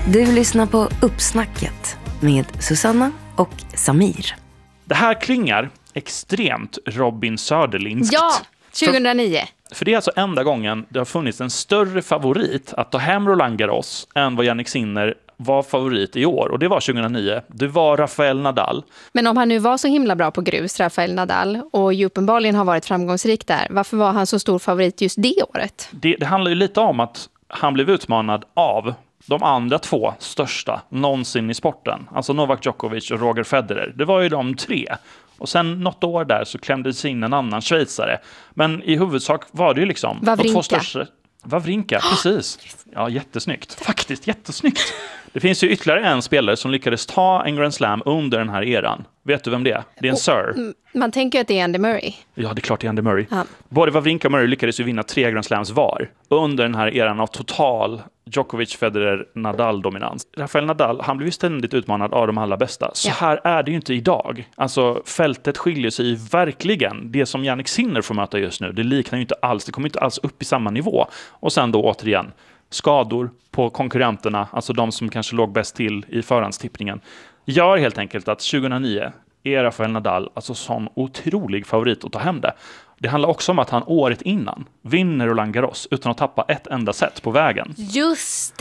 Du lyssnar på Uppsnacket med Susanna och Samir. Det här klingar extremt Robin Söderlingskt. Ja, 2009. För det är alltså enda gången det har funnits en större favorit att ta hem Roland Garros än vad Jannik Sinner var favorit i år. Och det var 2009. Det var Rafael Nadal. Men om han nu var så himla bra på grus, Rafael Nadal, och ju uppenbarligen har varit framgångsrik där, varför var han så stor favorit just det året? Det handlar ju lite om att han blev utmanad av de andra två största någonsin i sporten. Alltså Novak Djokovic och Roger Federer. Det var ju de tre. Och sen något år där så klämdes in en annan schweizare. Men i huvudsak var det ju liksom Wawrinka. de två största. Wawrinka, precis. Ja, jättesnyggt. Faktiskt jättesnyggt. Det finns ju ytterligare en spelare som lyckades ta en Grand Slam under den här eran. Vet du vem det är? Det är en Sir. Man tänker ju att det är Andy Murray. Ja, det är klart det är Andy Murray. Ja. Både Wawrinka och Murray lyckades ju vinna 3 Grand Slams var under den här eran av total Djokovic, Federer, Nadal-dominans. Rafael Nadal, han blev ju ständigt utmanad av de allra bästa. Så här är det ju inte idag. Alltså, fältet skiljer sig verkligen. Det som Jannik Sinner får möta just nu, det liknar ju inte alls. Det kommer inte alls upp i samma nivå. Och sen då återigen, skador på konkurrenterna, alltså de som kanske låg bäst till i förhandstippningen, gör helt enkelt att 2009 är Rafael Nadal alltså sån otrolig favorit att ta hem det. Det handlar också om att han året innan vinner Roland Garros utan att tappa ett enda set på vägen. Just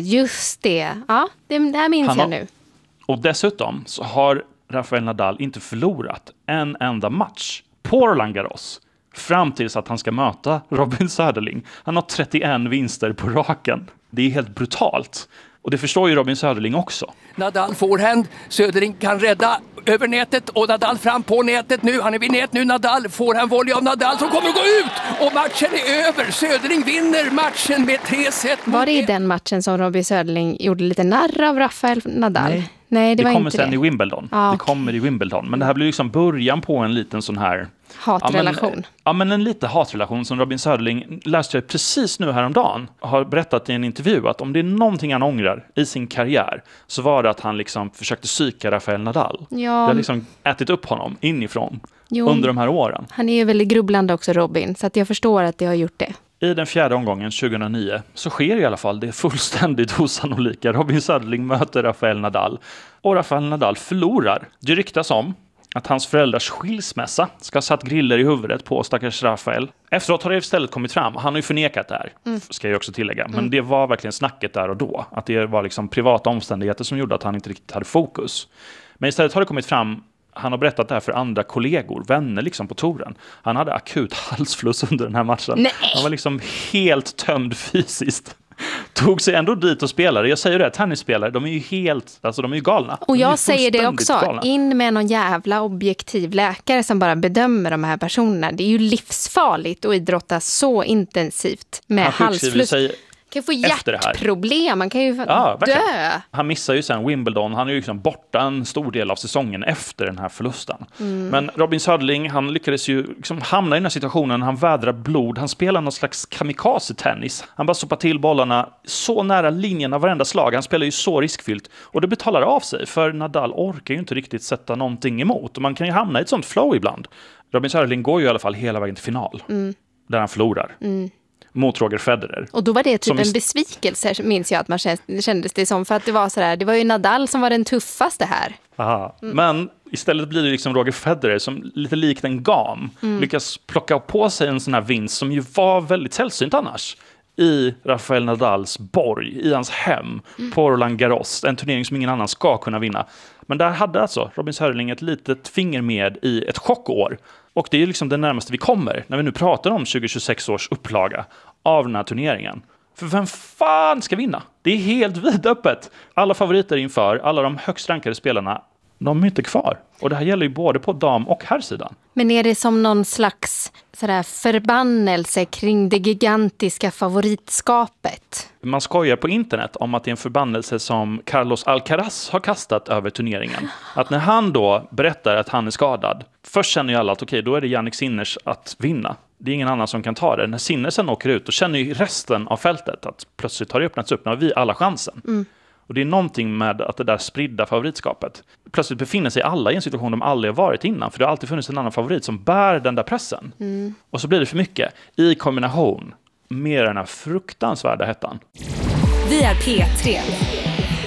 det. Ja, det här minns jag nu. Och dessutom så har Rafael Nadal inte förlorat en enda match på Roland Garros fram tills att han ska möta Robin Söderling. Han har 31 vinster på raken. Det är helt brutalt. Och det förstår ju Robin Söderling också. Nadal forehand, Söderling kan rädda över nätet och Nadal fram på nätet nu. Han är vid nät nu, Nadal forehand volley av Nadal som kommer att gå ut och matchen är över. Söderling vinner matchen med 3 set. Var det i den matchen som Robin Söderling gjorde lite narr av Rafael Nadal? Nej, det var kommer inte sen det. I Wimbledon. Ah, det kommer i Wimbledon. Men det här blir liksom början på en liten sån här hatrelation. Ja, men en lite hatrelation som Robin Söderling läste jag precis nu häromdagen. Har berättat i en intervju att om det är någonting han ångrar i sin karriär så var det att han liksom försökte psyka Rafael Nadal. Ja. Det har liksom ätit upp honom inifrån under de här åren. Han är ju väldigt grubblande också, Robin, så att jag förstår att det har gjort det. I den 4:e omgången 2009 så sker i alla fall det fullständigt osannolika. Robin Söderling möter Rafael Nadal och Rafael Nadal förlorar. Det ryktas om att hans föräldrars skilsmässa ska ha satt griller i huvudet på stackars Rafael. Efteråt har det istället kommit fram. Han har ju förnekat det här, ska jag också tillägga. Men det var verkligen snacket där och då. Att det var liksom privata omständigheter som gjorde att han inte riktigt hade fokus. Men istället har det kommit fram. Han har berättat det här för andra kollegor, vänner liksom på touren. Han hade akut halsfluss under den här matchen. Nej. Han var liksom helt tömd fysiskt. Tog sig ändå dit och spelade. Jag säger det, tennisspelare, de är ju helt, alltså de är ju galna. Och jag säger det också, galna. In med någon jävla objektiv läkare som bara bedömer de här personerna. Det är ju livsfarligt att idrotta så intensivt med halsfluss. Man kan få hjärtproblem, man kan ju dö. Han missar ju sen Wimbledon, han är ju liksom borta en stor del av säsongen efter den här förlusten. Men Robin Söderling, han lyckades ju liksom hamna i den här situationen, han vädrar blod, han spelar någon slags kamikaze-tennis. Han bara soppar till bollarna så nära linjen av varenda slag, han spelar ju så riskfyllt. Och det betalar av sig, för Nadal orkar ju inte riktigt sätta någonting emot. Och man kan ju hamna i ett sånt flow ibland. Robin Söderling går ju i alla fall hela vägen till final, där han förlorar. Mot Roger Federer. Och då var det typ en besvikelse, minns jag att man kändes det som. För att det var sådär, det var ju Nadal som var den tuffaste här. Aha. Men istället blir det liksom Roger Federer som lite likt en gam lyckas plocka på sig en sån här vinst som ju var väldigt sällsynt annars. I Rafael Nadals borg, i hans hem på Roland Garros. En turnering som ingen annan ska kunna vinna. Men där hade alltså Robin Söderling ett litet finger med i ett chockår. Och det är liksom det närmaste vi kommer när vi nu pratar om 2026 års upplaga av den här turneringen. För vem fan ska vinna? Det är helt vidöppet. Alla favoriter inför, alla de högst rankade spelarna, de är inte kvar. Och det här gäller ju både på dam- och herrsidan. Men är det som någon slags sådär förbannelse kring det gigantiska favoritskapet? Man skojar på internet om att det är en förbannelse som Carlos Alcaraz har kastat över turneringen. Att när han då berättar att han är skadad, först känner ju alla att okej, då är det Jannik Sinners att vinna. Det är ingen annan som kan ta det. När Sinner sen åker ut, då känner ju resten av fältet att plötsligt har det öppnats upp, när har vi alla chansen. Och det är någonting med att det där spridda favoritskapet. Plötsligt befinner sig alla i en situation de aldrig har varit innan. För det har alltid funnits en annan favorit som bär den där pressen. Och så blir det för mycket i kombination med den här fruktansvärda hettan. Vi är P3.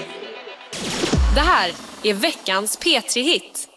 Det här är veckans P3-hit.